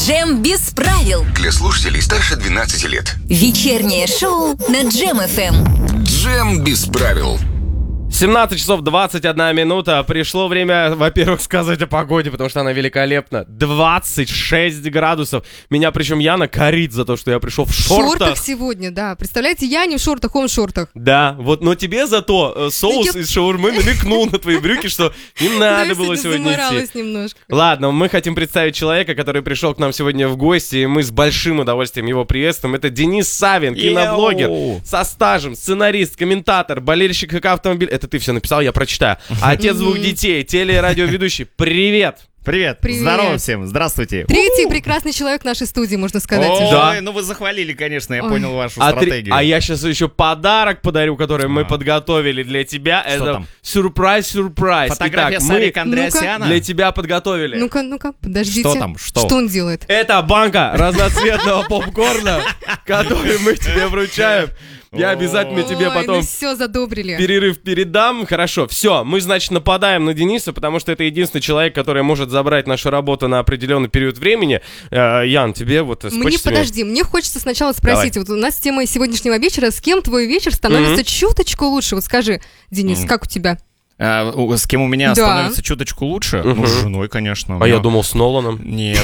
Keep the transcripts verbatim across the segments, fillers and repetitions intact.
Джем без правил. Для слушателей старше двенадцати лет. Вечернее шоу на Джем эф эм. Джем без правил. семнадцать часов двадцать одна минута. Пришло время, во-первых, сказать о погоде, потому что она великолепна. двадцать шесть градусов. Меня, причем, Яна корит за то, что я пришел в шортах. В шортах сегодня, да. Представляете, я не в шортах, он в шортах. Да, вот, но тебе зато э, соус я... из шаурмы намекнул на твои брюки, что не надо было сегодня идти. Немножко. Ладно, мы хотим представить человека, который пришел к нам сегодня в гости, и мы с большим удовольствием его приветствуем. Это Денис Савин, киноблогер со стажем, сценарист, комментатор, болельщик ха ка автомобиля. Это ты все написал, я прочитаю. Отец двух детей, теле- и радиоведущий. Привет! Привет. Привет. Здорово всем, здравствуйте. Третий прекрасный человек нашей студии, можно сказать. Ой, Да. ну вы захвалили, конечно, я Ой. понял вашу А, три- стратегию. а я сейчас еще подарок подарю, который мы А. подготовили для тебя. Что Это там? сюрприз-сюрприз. Фотография Итак, Сарика мы Андреасяна? для тебя подготовили. Ну-ка, ну-ка, подождите. Что там, что? Что он делает? Это банка разноцветного попкорна, который мы тебе вручаем. Я обязательно тебе Ой, потом ну все задобрили. перерыв передам. Хорошо, все, мы, значит, нападаем на Дениса, потому что это единственный человек, который может забрать нашу работу на определенный период времени. Э, Ян, тебе вот с Мне, почестями. подожди, мне хочется сначала спросить, вот у нас тема сегодняшнего вечера, с кем твой вечер становится чуточку лучше? Вот скажи, Денис, Мгм. как у тебя? А, у- с кем у меня Да. становится чуточку лучше? Ну, с женой, конечно. А я Ну, думал, с Ноланом. Нет.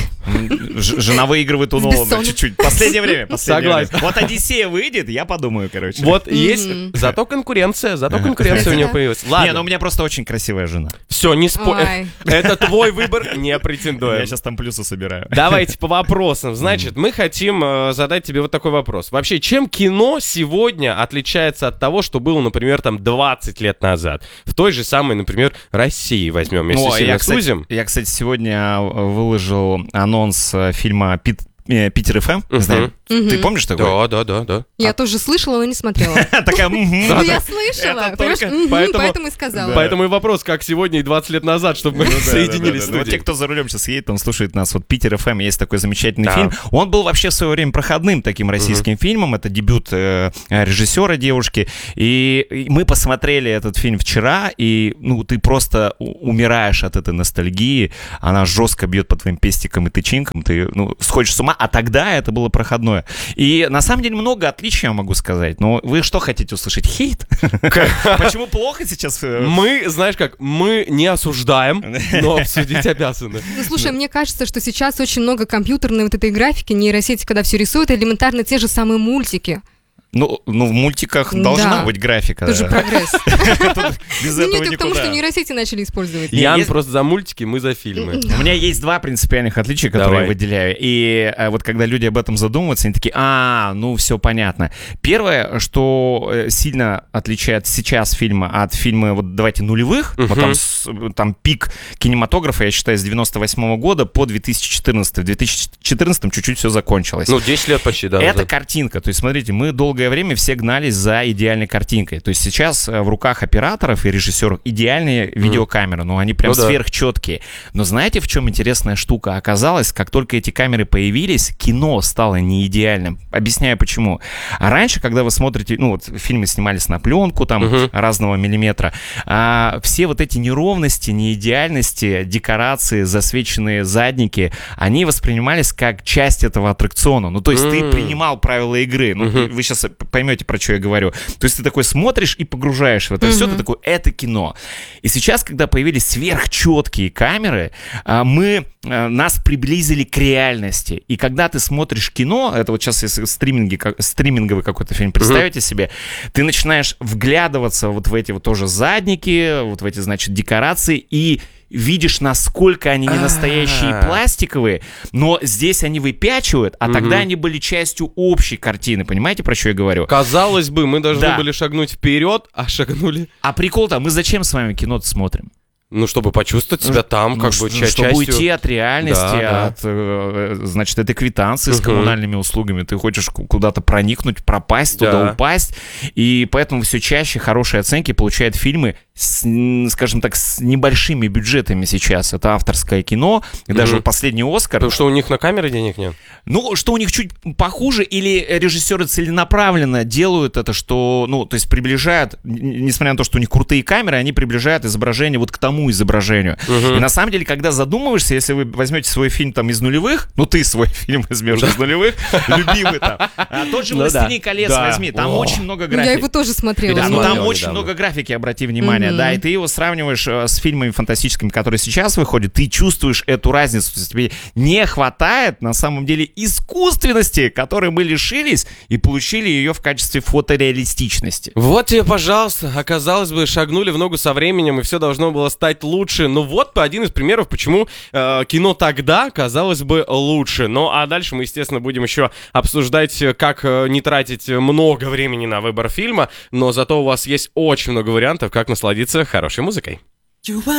Ж- Жена выигрывает у С Нолана Бессоном. чуть-чуть. Последнее время. последнее Согласен. время. Вот Одиссея выйдет, я подумаю, короче. Вот Мгм. есть, зато конкуренция, зато конкуренция у нее Да. появилась. Не, ну у Ладно, меня просто очень красивая жена. все, не спорь. Ой. Это твой выбор, не претендуем. Я сейчас там плюсы собираю. Давайте по вопросам. Значит, мы хотим э, задать тебе вот такой вопрос. Вообще, чем кино сегодня отличается от того, что было, например, там двадцать лет назад? В той же самой, например, России возьмем, если О, сильно я, кстати, сузим. я, кстати, сегодня выложил анонс э, фильма «Пит- э, «Питер эф эм». Не знаю, Мгм. ты помнишь такой? Да, да, да, да. Я тоже слышала, но не смотрела. Такая, мгм. Ну, я слышала, Это понимаешь? только- Мгм, поэтому- поэтому и сказала. Поэтому и вопрос, как сегодня и двадцать лет назад, чтобы мы Ну да, соединились да, в да, да. Вот те, студии. кто за рулем сейчас едет, он слушает нас. Вот «Питер эф эм», есть такой замечательный Да. фильм. Он был вообще в свое время проходным таким российским фильмом. Это дебют э, режиссера девушки. И, и мы посмотрели этот фильм вчера, и ну ты просто у- умираешь от этой ностальгии. Она жестко бьет по твоим пестикам и тычинкам. Ты ну, сходишь с ума. А тогда это было проходное. И на самом деле много отличий, я могу сказать. Но вы что хотите услышать? Хейт? Почему плохо сейчас? э, Мы, знаешь как, мы не осуждаем, но обсудить обязаны. Ну, слушай, мне кажется, что сейчас очень много компьютерной вот этой графики, нейросети, когда все рисуют, элементарно те же самые мультики. Ну, ну, в мультиках Да. должна быть графика. Тоже да. прогресс. Тут Без Ну этого нет, потому что никуда. нейросети начали использовать. Не, Ян есть- просто за мультики, мы за фильмы. У меня есть два принципиальных отличия, которые Давай. я выделяю. И э, вот когда люди об этом задумываются, они такие, а, ну все понятно. Первое, что э, сильно отличает сейчас фильмы от фильма, вот давайте, нулевых, вот Мгм. там, с- там пик кинематографа, я считаю, с девяносто восьмого года по две тысячи четырнадцатый. В две тысячи четырнадцатом чуть-чуть все закончилось. Ну, десять лет почти, да. Это назад. картинка. То есть, смотрите, мы долгое время все гнались за идеальной картинкой. То есть сейчас э, в руках операторов и режиссеров идеальные видеокамеры. Ну, они прям Ну да. сверхчеткие. Но знаете, в чем интересная штука оказалась? Как только эти камеры появились, кино стало не идеальным. Объясняю, почему. А раньше, когда вы смотрите, ну, вот фильмы снимались на пленку, там, Мгм. разного миллиметра, а, все вот эти неровности, неидеальности, декорации, засвеченные задники, они воспринимались как часть этого аттракциона. Ну, то есть ты М. принимал правила игры. Ну, Мгм. вы сейчас поймете, про что я говорю. То есть ты такой смотришь и погружаешь в это все, ты такой, это кино. И сейчас, когда появились сверхчеткие камеры, а, мы, а, нас приблизили к реальности. И когда ты смотришь кино, это вот сейчас если стриминги, как- стриминговый какой-то фильм, представьте себе, ты начинаешь вглядываться вот в эти вот тоже задники, вот в эти, значит, декорации, и видишь, насколько они не настоящие А. пластиковые, но здесь они выпячивают, а тогда они были частью общей картины. Понимаете, про что я говорю? Казалось бы, мы должны Да. были шагнуть вперед, а шагнули... А прикол-то, мы зачем с вами кино-то смотрим? Ну, чтобы почувствовать себя там, Ну, как ш- бы, ча- чтобы частью... уйти от реальности, Да, да. от, э, значит, этой квитанции с Мгм. коммунальными услугами. Ты хочешь ку- куда-то проникнуть, пропасть, Да. туда упасть. И поэтому все чаще хорошие оценки получают фильмы с, скажем так, с небольшими бюджетами сейчас. Это авторское кино, и даже Мгм. вот последний «Оскар». Потому что у них на камеры денег нет. Ну, что у них чуть похуже, или режиссеры целенаправленно делают это, что, ну, то есть приближают, н- несмотря на то, что у них крутые камеры, они приближают изображение вот к тому изображению. Мгм. И на самом деле, когда задумываешься, если вы возьмете свой фильм там из нулевых, ну, ты свой фильм возьмешь из нулевых, любимый там, а тот же Ну да. «Властелин колец» Да. возьми, там О. очень много Я графики. его тоже смотрела. Да, ну смотрел там очень недавно. много графики, обрати внимание, Мгм. да, и ты его сравниваешь э, с фильмами фантастическими, которые сейчас выходят, ты чувствуешь эту разницу, то есть тебе не хватает, на самом деле, искусственности, которой мы лишились, и получили ее в качестве фотореалистичности. Вот тебе, пожалуйста, оказалось бы, шагнули в ногу со временем, и все должно было стать лучше. Ну вот один из примеров, почему э, кино тогда казалось бы лучше. Ну а дальше мы, естественно, будем еще обсуждать, как э, не тратить много времени на выбор фильма, но зато у вас есть очень много вариантов, как насладиться хорошей музыкой.